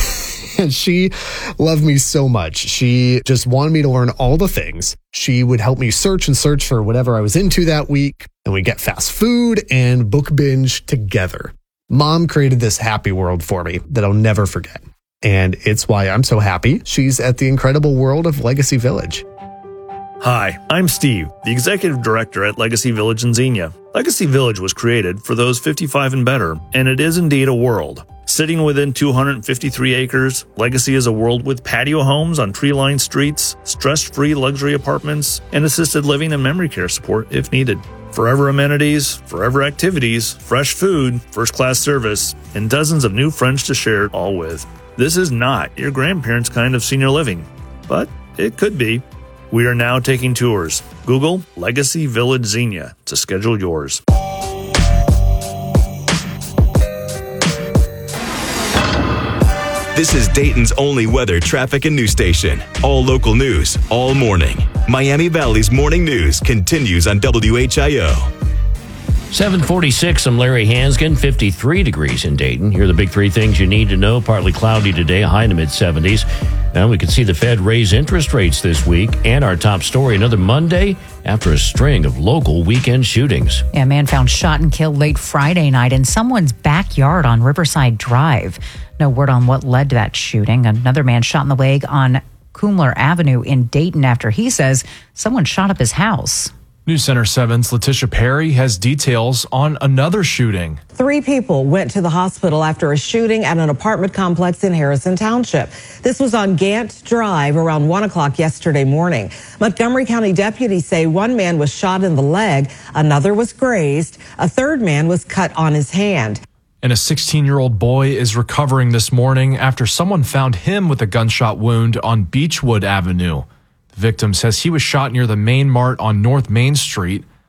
And she loved me so much. She just wanted me to learn all the things. She would help me search for whatever I was into that week. And we'd get fast food and book binge together. Mom created this happy world for me that I'll never forget. And it's why I'm so happy she's at the incredible world of Legacy Village. Hi, I'm Steve, the Executive Director at Legacy Village in Xenia. Legacy Village was created for those 55 and better, and it is indeed a world. Sitting within 253 acres, Legacy is a world with patio homes on tree-lined streets, stress-free luxury apartments, and assisted living and memory care support if needed. Forever amenities, forever activities, fresh food, first-class service, and dozens of new friends to share it all with. This is not your grandparents' kind of senior living, but it could be. We are now taking tours. Google Legacy Village Xenia to schedule yours. This is Dayton's only weather, traffic, and news station. All local news, all morning. Miami Valley's Morning News continues on WHIO. 7:46, I'm Larry Hansgen, 53 degrees in Dayton. Here are the big 3 things you need to know. Partly cloudy today, a high in the mid-70s. Now we can see the Fed raise interest rates this week. And our top story, another Monday after a string of local weekend shootings. Yeah, a man found shot and killed late Friday night in someone's backyard on Riverside Drive. No word on what led to that shooting. Another man shot in the leg on Kumler Avenue in Dayton after he says someone shot up his house. News Center 7's Letitia Perry has details on another shooting. 3 people went to the hospital after a shooting at an apartment complex in Harrison Township. This was on Gant Drive around 1 o'clock yesterday morning. Montgomery County deputies say one man was shot in the leg, another was grazed, a third man was cut on his hand. And a 16-year-old boy is recovering this morning after someone found him with a gunshot wound on Beechwood Avenue. The victim says he was shot near the Main Mart on North Main Street.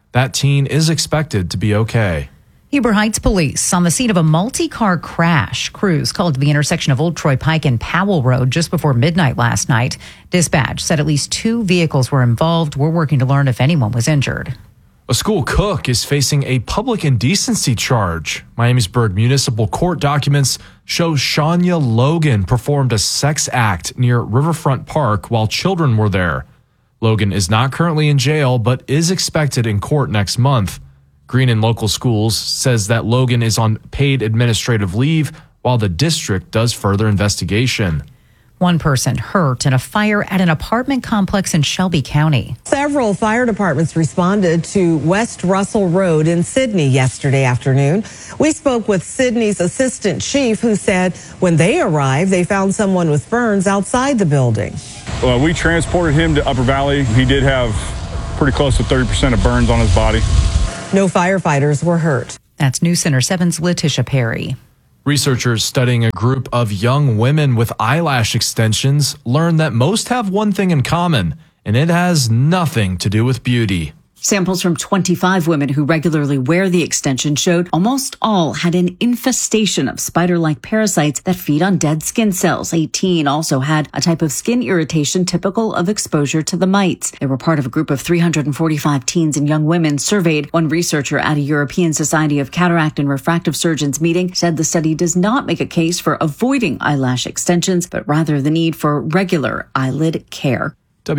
That teen is expected to be okay. Heber Heights police on the scene of a multi-car crash. Crews called to the intersection of Old Troy Pike and Powell Road just before midnight last night. Dispatch said at least 2 vehicles were involved. We're working to learn if anyone was injured. A school cook is facing a public indecency charge. Miamisburg Municipal Court documents show Shania Logan performed a sex act near Riverfront Park while children were there. Logan is not currently in jail, but is expected in court next month. Green and Local Schools says that Logan is on paid administrative leave while the district does further investigation. One person hurt in a fire at an apartment complex in Shelby County. Several fire departments responded to West Russell Road in Sydney yesterday afternoon. We spoke with Sydney's assistant chief who said when they arrived, they found someone with burns outside the building. Well, we transported him to Upper Valley. He did have pretty close to 30% of burns on his body. No firefighters were hurt. That's News Center 7's Letitia Perry. Researchers studying a group of young women with eyelash extensions learned that most have one thing in common, and it has nothing to do with beauty. Samples from 25 women who regularly wear the extension showed almost all had an infestation of spider-like parasites that feed on dead skin cells. 18 also had a type of skin irritation typical of exposure to the mites. They were part of a group of 345 teens and young women surveyed. One researcher at a European Society of Cataract and Refractive Surgeons meeting said the study does not make a case for avoiding eyelash extensions, but rather the need for regular eyelid care.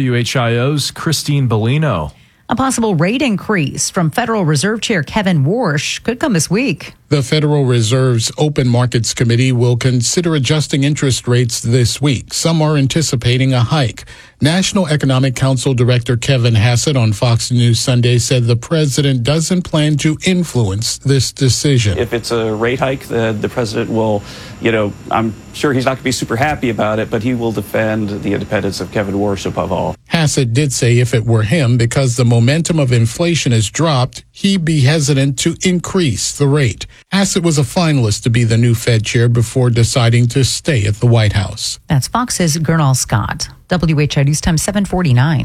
WHIO's Christine Bellino. A possible rate increase from Federal Reserve Chair Kevin Warsh could come this week. The Federal Reserve's Open Markets Committee will consider adjusting interest rates this week. Some are anticipating a hike. National Economic Council Director Kevin Hassett on Fox News Sunday said the president doesn't plan to influence this decision. If it's a rate hike, the president will, I'm sure he's not going to be super happy about it, but he will defend the independence of Kevin Warsh above all. Hassett did say if it were him, because the momentum of inflation has dropped, he'd be hesitant to increase the rate. Hassett was a finalist to be the new Fed chair before deciding to stay at the White House. That's Fox's Gernal Scott. WHI News Time 749.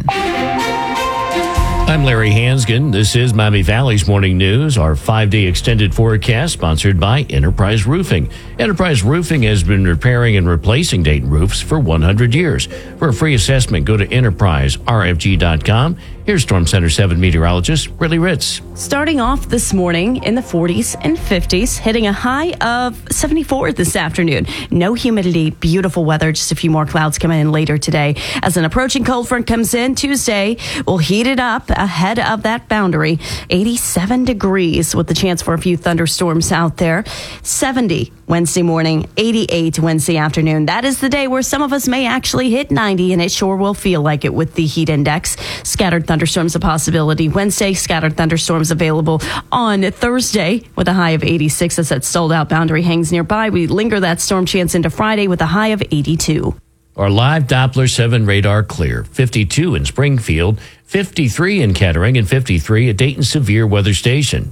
I'm Larry Hansgen. This is Miami Valley's Morning News, our 5-day extended forecast sponsored by Enterprise Roofing. Enterprise Roofing has been repairing and replacing Dayton roofs for 100 years. For a free assessment, go to enterpriserfg.com. Here's Storm Center 7 meteorologist Riley Ritz. Starting off this morning in the 40s and 50s, hitting a high of 74 this afternoon. No humidity, beautiful weather, just a few more clouds coming in later today. As an approaching cold front comes in Tuesday, we'll heat it up ahead of that boundary. 87 degrees with the chance for a few thunderstorms out there. 70 Wednesday morning, 88 Wednesday afternoon. That is the day where some of us may actually hit 90, and it sure will feel like it with the heat index. Scattered thunderstorms a possibility. Wednesday, scattered thunderstorms available on Thursday with a high of 86 as that sold out boundary hangs nearby. We linger that storm chance into Friday with a high of 82. Our live Doppler 7 radar clear. 52 in Springfield, 53 in Kettering, and 53 at Dayton Severe Weather Station.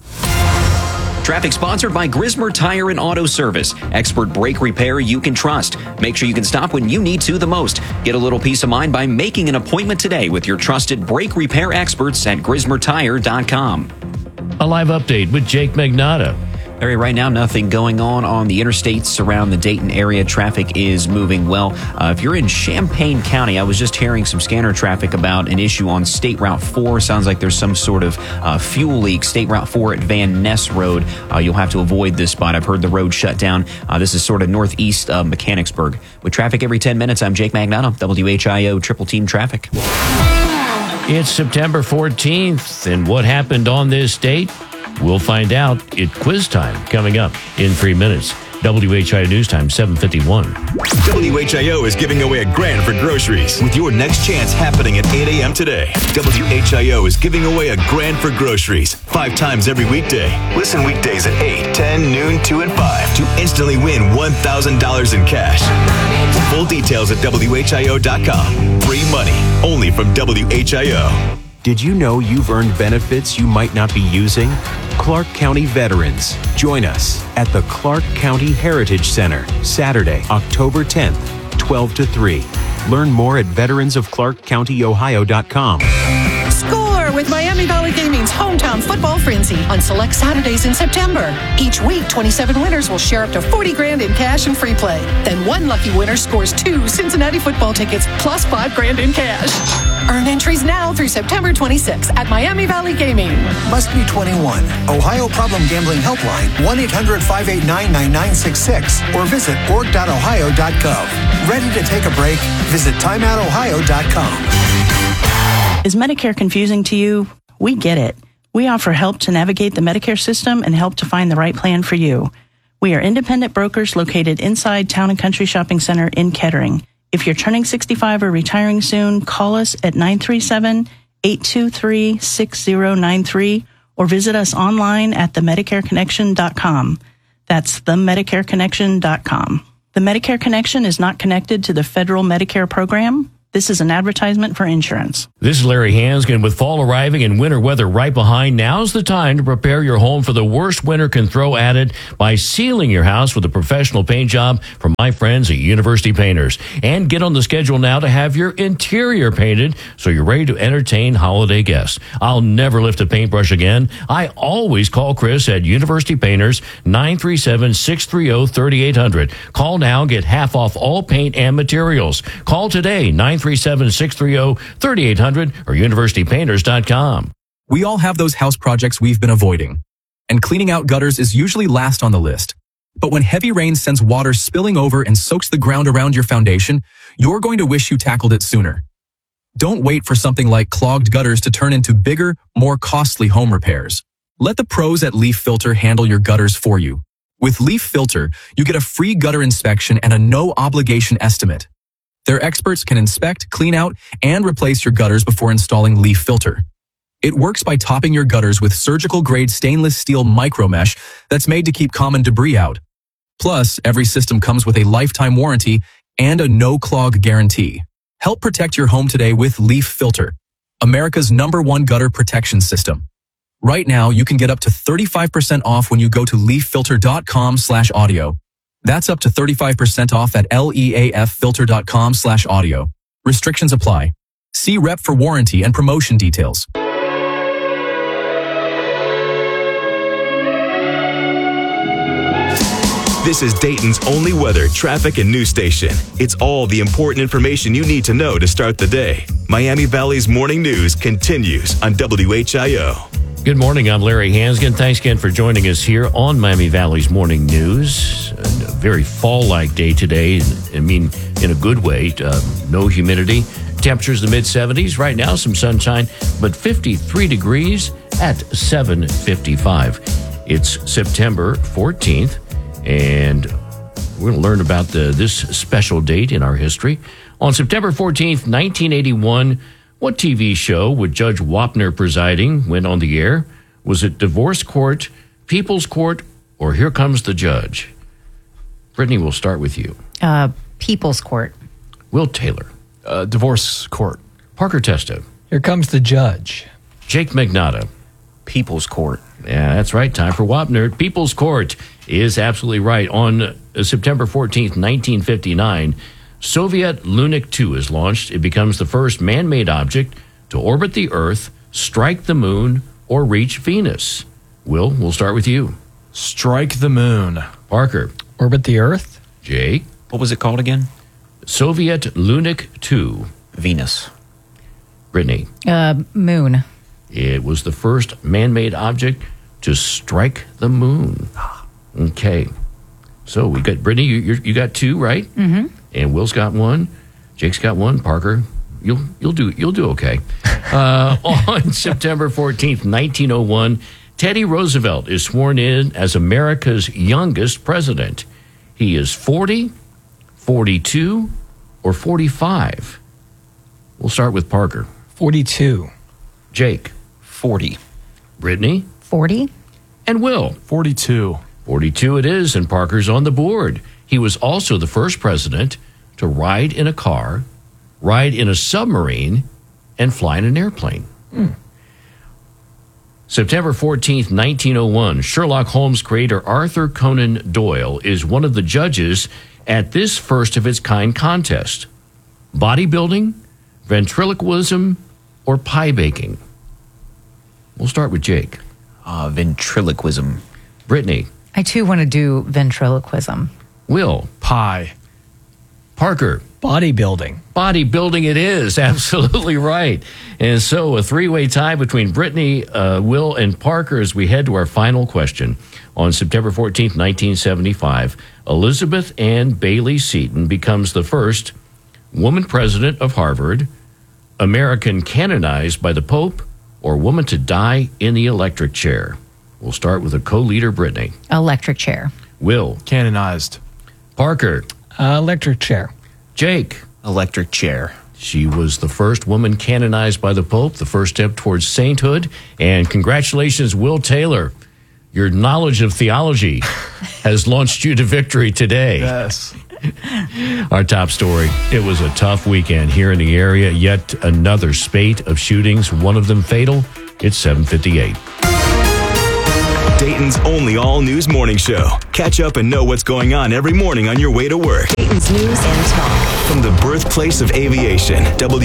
Traffic sponsored by Grismer Tire and Auto Service. Expert brake repair you can trust. Make sure you can stop when you need to the most. Get a little peace of mind by making an appointment today with your trusted brake repair experts at GrismerTire.com. A live update with Jake Magnotta. Larry, right now, nothing going on the interstates around the Dayton area. Traffic is moving well. If you're in Champaign County, I was just hearing some scanner traffic about an issue on State Route 4. Sounds like there's some sort of fuel leak. State Route 4 at Van Ness Road. You'll have to avoid this spot. I've heard the road shut down. This is sort of northeast of Mechanicsburg. With traffic every 10 minutes, I'm Jake Magnotta, WHIO Triple Team Traffic. It's September 14th, and what happened on this date? We'll find out at quiz time coming up in 3 minutes. WHIO News Time, 7:51. WHIO is giving away $1,000 for groceries with your next chance happening at 8 a.m. today. WHIO is giving away $1,000 for groceries 5 times every weekday. Listen weekdays at 8, 10, noon, 2, and 5 to instantly win $1,000 in cash. Full details at WHIO.com. Free money only from WHIO. Did you know you've earned benefits you might not be using? Clark County Veterans. Join us at the Clark County Heritage Center, Saturday, October 10th, 12 to 3. Learn more at veteransofclarkcountyohio.com. Score with with Miami Valley Gaming's Hometown Football Frenzy on select Saturdays in September. Each week, 27 winners will share up to $40,000 in cash and free play. Then one lucky winner scores 2 Cincinnati football tickets plus $5,000 in cash. Earn entries now through September 26 at Miami Valley Gaming. Must be 21. Ohio Problem Gambling Helpline, 1-800-589-9966 or visit org.ohio.gov. Ready to take a break? Visit timeoutohio.com. Is Medicare confusing to you? We get it. We offer help to navigate the Medicare system and help to find the right plan for you. We are independent brokers located inside Town & Country Shopping Center in Kettering. If you're turning 65 or retiring soon, call us at 937-823-6093 or visit us online at themedicareconnection.com. That's themedicareconnection.com. The Medicare Connection is not connected to the federal Medicare program. This is an advertisement for insurance. This is Larry Hanskin. With fall arriving and winter weather right behind, now's the time to prepare your home for the worst winter can throw at it by sealing your house with a professional paint job from my friends at University Painters. And get on the schedule now to have your interior painted so you're ready to entertain holiday guests. I'll never lift a paintbrush again. I always call Chris at University Painters, 937-630-3800. Call now, get half off all paint and materials. Call today, 937-630-3800 or universitypainters.com. We all have those house projects we've been avoiding, and cleaning out gutters is usually last on the list. But when heavy rain sends water spilling over and soaks the ground around your foundation, you're going to wish you tackled it sooner. Don't wait for something like clogged gutters to turn into bigger, more costly home repairs. Let the pros at Leaf Filter handle your gutters for you. With Leaf Filter, you get a free gutter inspection and a no-obligation estimate. Their experts can inspect, clean out, and replace your gutters before installing Leaf Filter. It works by topping your gutters with surgical-grade stainless steel micromesh that's made to keep common debris out. Plus, every system comes with a lifetime warranty and a no-clog guarantee. Help protect your home today with Leaf Filter, America's #1 gutter protection system. Right now, you can get up to 35% off when you go to leaffilter.com/audio. That's up to 35% off at leaffilter.com/audio. Restrictions apply. See rep for warranty and promotion details. This is Dayton's only weather, traffic, and news station. It's all the important information you need to know to start the day. Miami Valley's morning news continues on WHIO. Good morning. I'm Larry Hanskin. Thanks again for joining us here on Miami Valley's Morning News. A very fall-like day today. I mean, in a good way. No humidity. Temperatures in the mid-70s. Right now, some sunshine, but 53 degrees at 7:55. It's September 14th, and we're going to learn about this special date in our history. On September 14th, 1981, what TV show with Judge Wapner presiding went on the air? Was it Divorce Court, People's Court, or Here Comes the Judge? Brittany, we'll start with you. People's Court. Will Taylor. Divorce Court. Parker Testa. Here Comes the Judge. Jake Magnotta. People's Court. Yeah, that's right. Time for Wapner. People's Court is absolutely right. On September 14th, 1959, Soviet Lunik 2 is launched. It becomes the first man-made object to orbit the Earth, strike the moon, or reach Venus. Will, we'll start with you. Strike the moon. Parker. Orbit the Earth. Jake. What was it called again? Soviet Lunik 2. Venus. Brittany. Moon. It was the first man-made object to strike the moon. Okay. So we got Brittany, you got 2, right? Mm-hmm. And Will's got 1. Jake's got 1. Parker, you'll do okay. On September 14th, 1901, Teddy Roosevelt is sworn in as America's youngest president. He is 40, 42, or 45. We'll start with Parker. 42. Jake. 40. Brittany. 40. And Will. 42. 42 it is, and Parker's on the board. He was also the first president to ride in a car, ride in a submarine, and fly in an airplane. September 14th, 1901, Sherlock Holmes creator Arthur Conan Doyle is one of the judges at this first-of-its-kind contest. Bodybuilding, ventriloquism, or pie baking? We'll start with Jake. Ventriloquism. Brittany. I too want to do ventriloquism. Will. Pie. Parker. Bodybuilding. Bodybuilding it is. Absolutely right. And so a three-way tie between Brittany, Will, and Parker as we head to our final question. On September 14th, 1975, Elizabeth Ann Bailey Seton becomes the first woman president of Harvard, American canonized by the Pope, or woman to die in the electric chair. We'll start with a co-leader, Brittany. Electric chair. Will. Canonized. Parker. Electric chair. Jake. Electric chair. She was the first woman canonized by the Pope, the first step towards sainthood. And congratulations, Will Taylor. Your knowledge of theology has launched you to victory today. Yes. Our top story. It was a tough weekend here in the area. Yet another spate of shootings, one of them fatal. It's 7:58. Dayton's only all-news morning show. Catch up and know what's going on every morning on your way to work. Dayton's News and Talk. From the birthplace of aviation,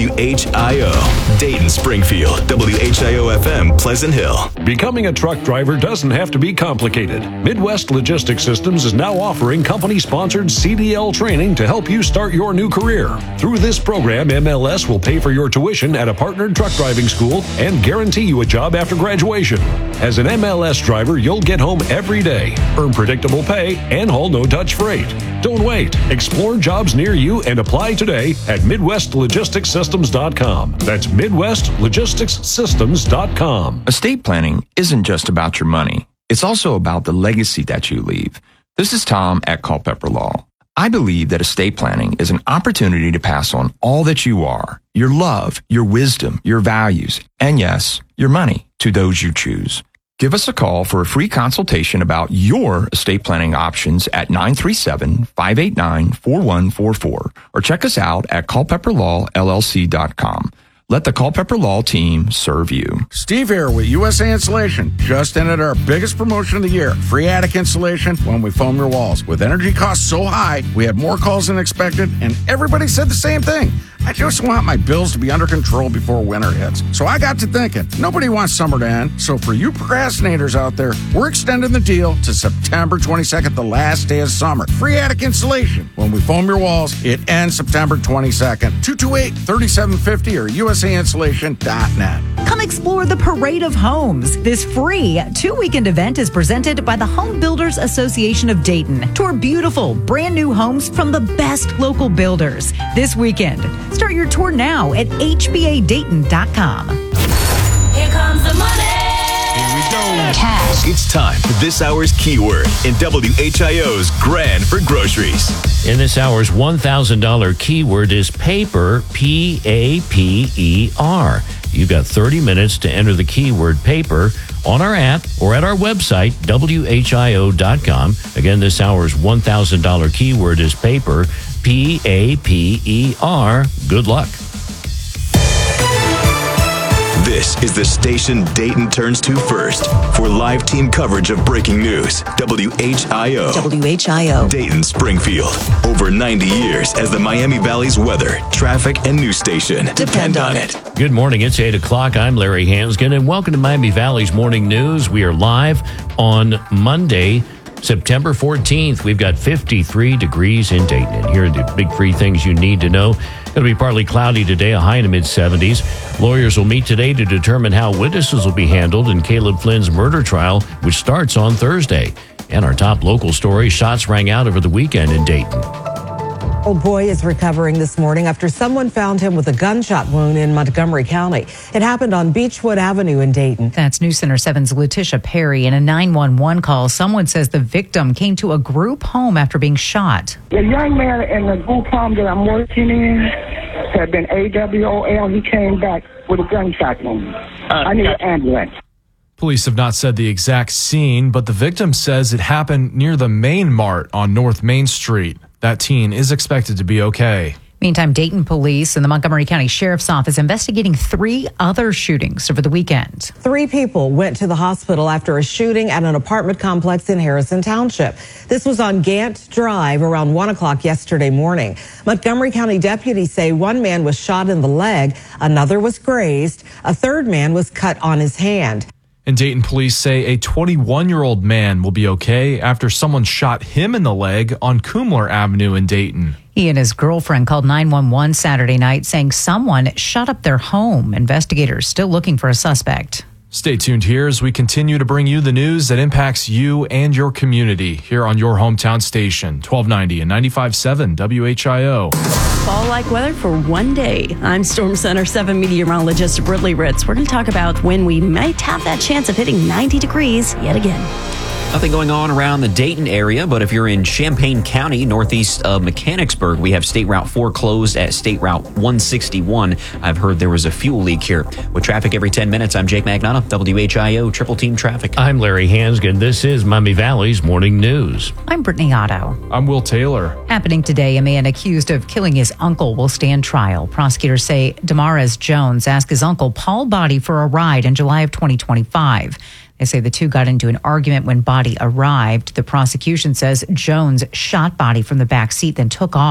WHIO. Dayton, Springfield, WHIO-FM, Pleasant Hill. Becoming a truck driver doesn't have to be complicated. Midwest Logistics Systems is now offering company-sponsored CDL training to help you start your new career. Through this program, MLS will pay for your tuition at a partnered truck driving school and guarantee you a job after graduation. As an MLS driver, you'll get home every day, earn predictable pay, and haul no-touch freight. Don't wait. Explore jobs near you and apply today at MidwestLogisticsSystems.com. That's MidwestLogisticsSystems.com. Estate planning isn't just about your money. It's also about the legacy that you leave. This is Tom at Culpeper Law. I believe that estate planning is an opportunity to pass on all that you are, your love, your wisdom, your values, and yes, your money to those you choose. Give us a call for a free consultation about your estate planning options at 937-589-4144 or check us out at culpepperlawllc.com. Let the Culpeper Law team serve you. Steve here with USA Insulation. Just ended our biggest promotion of the year. Free attic insulation when we foam your walls. With energy costs so high, we had more calls than expected, and everybody said the same thing. I just want my bills to be under control before winter hits. So I got to thinking, nobody wants summer to end. So for you procrastinators out there, we're extending the deal to September 22nd, the last day of summer. Free attic insulation. When we foam your walls, it ends September 22nd. 228-3750 or USAinsulation.net. Come explore the Parade of Homes. This free 2-weekend event is presented by the Home Builders Association of Dayton. Tour beautiful, brand new homes from the best local builders this weekend. Start your tour now at hbadayton.com. Here comes the money. Here we go. Cash. It's time for this hour's keyword in WHIO's Grand for Groceries. In this hour's $1,000 keyword is paper, P-A-P-E-R. You've got 30 minutes to enter the keyword paper on our app or at our website, WHIO.com. Again, this hour's $1,000 keyword is paper, P-A-P-E-R. Good luck. This is the station Dayton turns to first for live team coverage of breaking news. WHIO. WHIO. Dayton, Springfield. Over 90 years as the Miami Valley's weather, traffic, and news station. Depend on it. Good morning. It's 8 o'clock. I'm Larry Hansgen, and welcome to Miami Valley's Morning News. We are live on Monday, September 14th. We've got 53 degrees in Dayton. And here are the big three things you need to know. Going to be partly cloudy today, a high in the mid-70s. Lawyers will meet today to determine how witnesses will be handled in Caleb Flynn's murder trial, which starts on Thursday. And our top local story, shots rang out over the weekend in Dayton. Old boy is recovering this morning after someone found him with a gunshot wound in Montgomery County. It happened on Beechwood Avenue in Dayton. That's News Center 7's Letitia Perry. In a 911 call, someone says the victim came to a group home after being shot. The young man in the group home that I'm working in had been AWOL. He came back with a gunshot wound. I need an ambulance. Police have not said the exact scene, but the victim says it happened near the Main Mart on North Main Street. That teen is expected to be okay. Meantime, Dayton police and the Montgomery County Sheriff's Office investigating 3 other shootings over the weekend. 3 people went to the hospital after a shooting at an apartment complex in Harrison Township. This was on Gant Drive around 1 o'clock yesterday morning. Montgomery County deputies say one man was shot in the leg, another was grazed, a third man was cut on his hand. And Dayton police say a 21-year-old man will be okay after someone shot him in the leg on Kumler Avenue in Dayton. He and his girlfriend called 911 Saturday night saying someone shot up their home. Investigators still looking for a suspect. Stay tuned here as we continue to bring you the news that impacts you and your community here on your hometown station, 1290 and 95.7 WHIO. Fall-like weather for one day. I'm Storm Center 7 meteorologist Brittany Ritz. We're going to talk about when we might have that chance of hitting 90 degrees yet again. Nothing going on around the Dayton area, but if you're in Champaign County, northeast of Mechanicsburg, we have State Route 4 closed at State Route 161. I've heard there was a fuel leak here. With traffic every 10 minutes, I'm Jake Magnata, WHIO Triple Team Traffic. I'm Larry Hansgen. This is Miami Valley's Morning News. I'm Brittany Otto. I'm Will Taylor. Happening today, a man accused of killing his uncle will stand trial. Prosecutors say Damaris Jones asked his uncle Paul Body for a ride in July of 2025. They say the two got into an argument when Body arrived. The prosecution says Jones shot Body from the back seat, then took off.